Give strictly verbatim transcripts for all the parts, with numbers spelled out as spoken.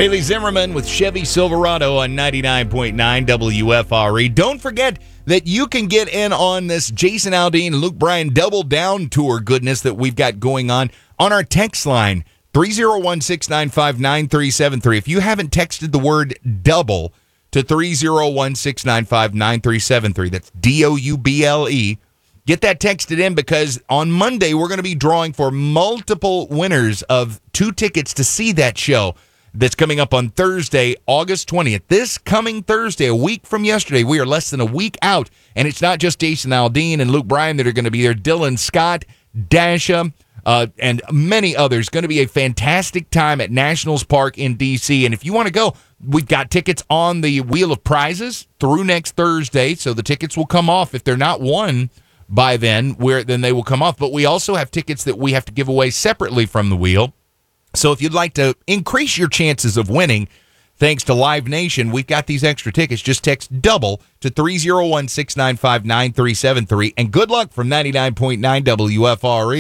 Bailey Zimmerman with Chevy Silverado on ninety-nine point nine W F R E. Don't forget that you can get in on this Jason Aldean and Luke Bryan Double Down Tour goodness that we've got going on on our text line, three oh one, six nine five, nine three seven three. If you haven't texted the word double to three oh one, six nine five, nine three seven three, that's D O U B L E, get that texted in because on Monday we're going to be drawing for multiple winners of two tickets to see that show that's coming up on Thursday, August twentieth. This coming Thursday, a week from yesterday. We are less than a week out, and it's not just Jason Aldean and Luke Bryan that are going to be there. Dylan Scott, Dasha, uh, and many others. Going to be a fantastic time at Nationals Park in D C, and if you want to go, we've got tickets on the Wheel of Prizes through next Thursday, so the tickets will come off. If they're not won by then, where then they will come off. But we also have tickets that we have to give away separately from the Wheel. So if you'd like to increase your chances of winning, thanks to Live Nation, we've got these extra tickets. Just text double to three oh one, six nine five, nine three seven three. And good luck from ninety-nine point nine W F R E.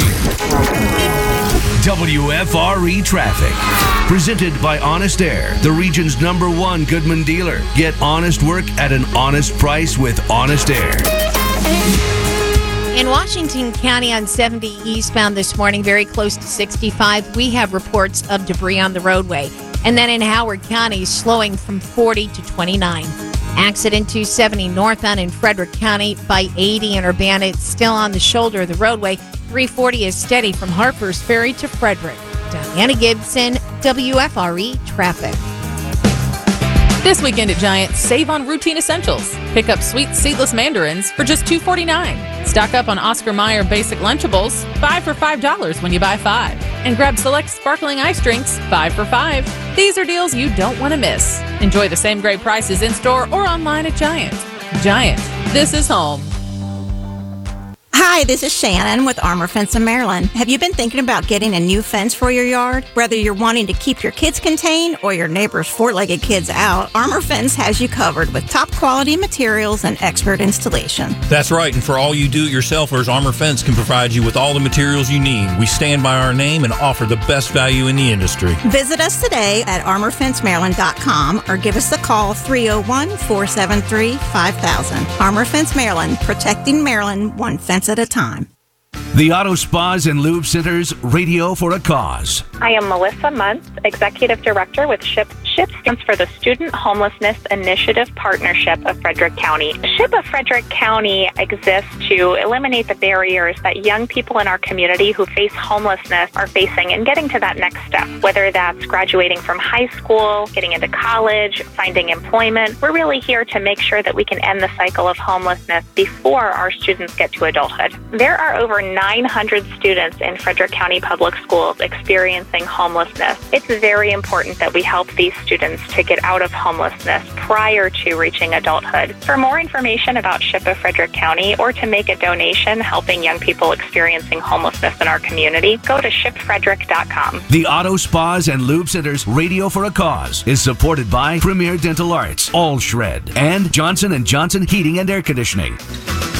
W F R E Traffic. Presented by Honest Air, the region's number one Goodman dealer. Get honest work at an honest price with Honest Air. In Washington County on seventy eastbound this morning, very close to sixty-five, we have reports of debris on the roadway. And then in Howard County, slowing from forty to twenty-nine. Accident two seventy northbound in Frederick County by eighty in Urbana. It's still on the shoulder of the roadway. three forty is steady from Harper's Ferry to Frederick. Diana Gibson, W F R E Traffic. This weekend at Giant, save on routine essentials. Pick up sweet seedless mandarins for just two forty-nine. Stock up on Oscar Mayer basic Lunchables, five for five dollars when you buy five. And grab select sparkling ice drinks, five for five. These are deals you don't want to miss. Enjoy the same great prices in-store or online at Giant. Giant, this is home. Hi, this is Shannon with Armor Fence of Maryland. Have you been thinking about getting a new fence for your yard? Whether you're wanting to keep your kids contained or your neighbor's four-legged kids out, Armor Fence has you covered with top quality materials and expert installation. That's right, and for all you do-it-yourselfers, Armor Fence can provide you with all the materials you need. We stand by our name and offer the best value in the industry. Visit us today at armor fence maryland dot com or give us a call three oh one, four seven three, five thousand. Armor Fence Maryland, protecting Maryland one fence at a time. The Auto Spas and Lube Centers, Radio for a Cause. I am Melissa Muntz, Executive Director with SHIP. SHIP stands for the Student Homelessness Initiative Partnership of Frederick County. SHIP of Frederick County exists to eliminate the barriers that young people in our community who face homelessness are facing in getting to that next step, whether that's graduating from high school, getting into college, finding employment. We're really here to make sure that we can end the cycle of homelessness before our students get to adulthood. There are over nine hundred students in Frederick County Public Schools experiencing homelessness. It's very important that we help these students to get out of homelessness prior to reaching adulthood. For more information about SHIP of Frederick County or to make a donation helping young people experiencing homelessness in our community, go to ship frederick dot com. The Auto Spas and Lube Centers, Radio for a Cause, is supported by Premier Dental Arts, All Shred, and Johnson and Johnson Heating and Air Conditioning.